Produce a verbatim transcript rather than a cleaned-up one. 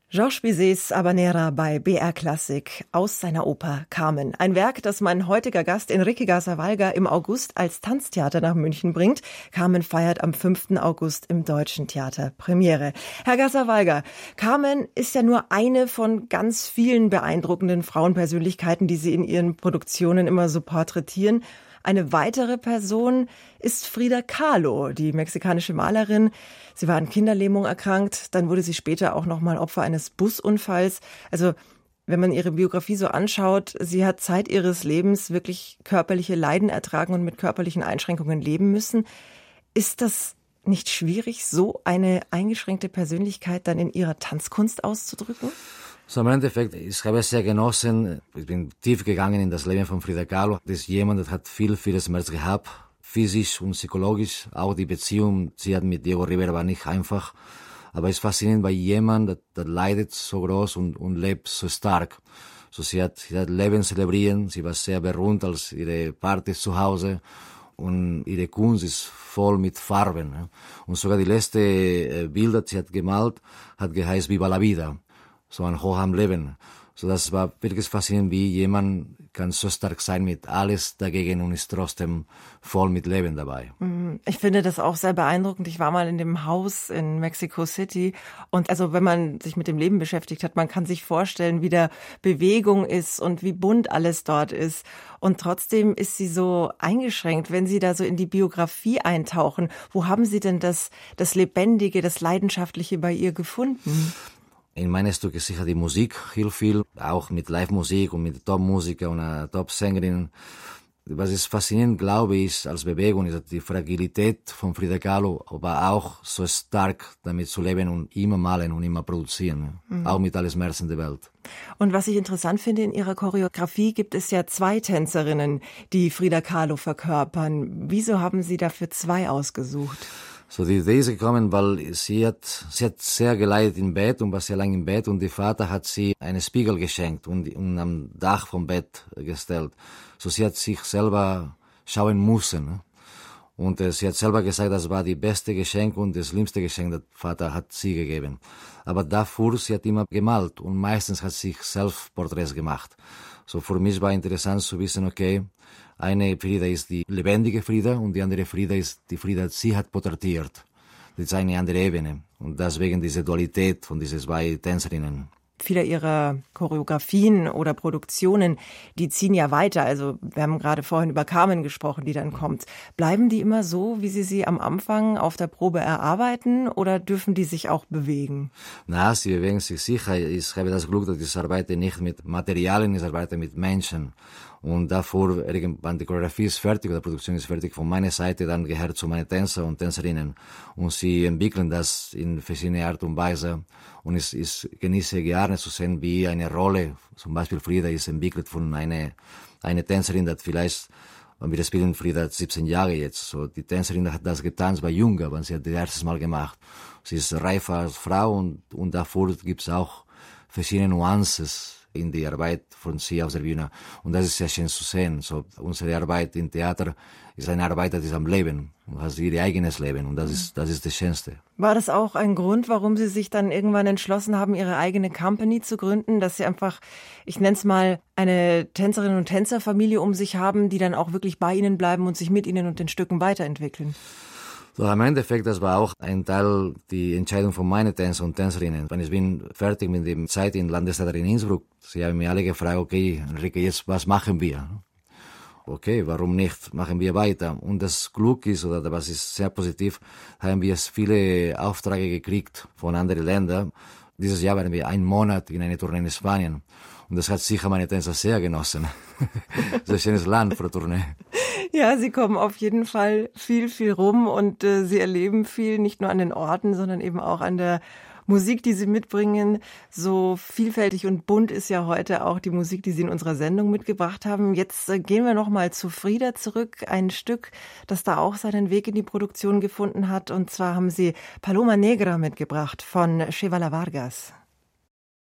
Jorge Bizets Habanera bei B R Klassik aus seiner Oper Carmen. Ein Werk, das mein heutiger Gast Enrique Gazzavallga im August als Tanztheater nach München bringt. Carmen feiert am fünften August im Deutschen Theater Premiere. Herr Gazzavallga, Carmen ist ja nur eine von ganz vielen beeindruckenden Frauenpersönlichkeiten, die Sie in Ihren Produktionen immer so porträtieren. Eine weitere Person ist Frida Kahlo, die mexikanische Malerin. Sie war an Kinderlähmung erkrankt, dann wurde sie später auch noch mal Opfer eines Busunfalls. Also wenn man ihre Biografie so anschaut, sie hat Zeit ihres Lebens wirklich körperliche Leiden ertragen und mit körperlichen Einschränkungen leben müssen. Ist das nicht schwierig, so eine eingeschränkte Persönlichkeit dann in ihrer Tanzkunst auszudrücken? So im Endeffekt, ich habe es sehr genossen. Ich bin tief gegangen in das Leben von Frida Kahlo. Das ist jemand, der hat viel, viel Schmerz gehabt, physisch und psychologisch. Auch die Beziehung, sie hat mit Diego Rivera war nicht einfach. Aber es ist faszinierend bei jemandem, der, der leidet so groß und, und lebt so stark. So sie hat, sie hat Leben zelebrieren. Sie war sehr berühmt als ihre Partys zu Hause. Und ihre Kunst ist voll mit Farben. Und sogar die letzte Bilder, die sie hat gemalt, hat geheißen Viva la Vida. So ein Hoch am Leben. So das war wirklich faszinierend, wie jemand kann so stark sein mit alles dagegen und ist trotzdem voll mit Leben dabei. Ich finde das auch sehr beeindruckend. Ich war mal in dem Haus in Mexico City und also wenn man sich mit dem Leben beschäftigt hat, man kann sich vorstellen, wie da Bewegung ist und wie bunt alles dort ist. Und trotzdem ist sie so eingeschränkt. Wenn Sie da so in die Biografie eintauchen, wo haben Sie denn das, das Lebendige, das Leidenschaftliche bei ihr gefunden? In meinen Stücken sicher die Musik hilft viel, auch mit Live-Musik und mit Top-Musiker und einer Top-Sängerin. Was ist faszinierend, glaube ich, als Bewegung, ist die Fragilität von Frida Kahlo, aber auch so stark damit zu leben und immer malen und immer produzieren, mhm. auch mit allen Schmerzen der Welt. Und was ich interessant finde, in Ihrer Choreografie gibt es ja zwei Tänzerinnen, die Frida Kahlo verkörpern. Wieso haben Sie dafür zwei ausgesucht? So, die Idee ist gekommen, weil sie hat, sie hat sehr geleidet im Bett und war sehr lange im Bett und der Vater hat sie einen Spiegel geschenkt und, und am Dach vom Bett gestellt. So, sie hat sich selber schauen müssen. Ne? Und äh, sie hat selber gesagt, das war die beste Geschenk und das schlimmste Geschenk, das Vater hat sie gegeben. Aber dafür, sie hat immer gemalt und meistens hat sie sich selbst Porträts gemacht. So, für mich war interessant zu wissen, okay, eine Frida ist die lebendige Frida und die andere Frida ist die Frida, die sie hat porträtiert. Das ist eine andere Ebene. Und deswegen diese Dualität von diesen zwei Tänzerinnen. Viele ihrer Choreografien oder Produktionen, die ziehen ja weiter. Also wir haben gerade vorhin über Carmen gesprochen, die dann kommt. Bleiben die immer so, wie Sie sie am Anfang auf der Probe erarbeiten oder dürfen die sich auch bewegen? Na, sie bewegen sich sicher. Ich habe das Glück, dass ich arbeite nicht mit Materialien, ich arbeite mit Menschen. Und davor, irgendwann die Choreografie ist fertig, oder die Produktion ist fertig von meiner Seite, dann gehört zu meinen Tänzer und Tänzerinnen. Und sie entwickeln das in verschiedene Art und Weise. Und ich, ich genieße gerne zu sehen, wie eine Rolle, zum Beispiel Frida, ist entwickelt von einer, einer Tänzerin, die vielleicht, wenn wir spielen, Frida hat siebzehn Jahre jetzt. So, die Tänzerin hat das getanzt bei Jung, aber sie hat das erste Mal gemacht. Sie ist reifer als Frau und, und davor gibt es auch verschiedene Nuances in die Arbeit von sie auf der Bühne. Und das ist sehr schön zu sehen. So, unsere Arbeit im Theater ist eine Arbeit, die ist am Leben und hat ihr eigenes Leben. Und das ist, das ist das Schönste. War das auch ein Grund, warum Sie sich dann irgendwann entschlossen haben, Ihre eigene Company zu gründen? Dass Sie einfach, ich nenne es mal, eine Tänzerinnen- und Tänzerfamilie um sich haben, die dann auch wirklich bei Ihnen bleiben und sich mit Ihnen und den Stücken weiterentwickeln? So, im Endeffekt, das war auch ein Teil, die Entscheidung von meinen Tänzer und Tänzerinnen. Wenn ich bin fertig mit der Zeit in Landestheater in Innsbruck, sie haben mir alle gefragt, okay, Enrique, jetzt, was machen wir? Okay, warum nicht? Machen wir weiter. Und das Glück ist, oder was ist sehr positiv, haben wir viele Aufträge gekriegt von anderen Ländern. Dieses Jahr waren wir einen Monat in einer Tournee in Spanien. Und das hat sicher meine Tänzer sehr genossen. Das ist ein schönes Land für eine Tournee. Ja, Sie kommen auf jeden Fall viel, viel rum und äh, Sie erleben viel, nicht nur an den Orten, sondern eben auch an der Musik, die Sie mitbringen. So vielfältig und bunt ist ja heute auch die Musik, die Sie in unserer Sendung mitgebracht haben. Jetzt äh, gehen wir nochmal zu Frida zurück. Ein Stück, das da auch seinen Weg in die Produktion gefunden hat. Und zwar haben Sie Paloma Negra mitgebracht von Chevala Vargas.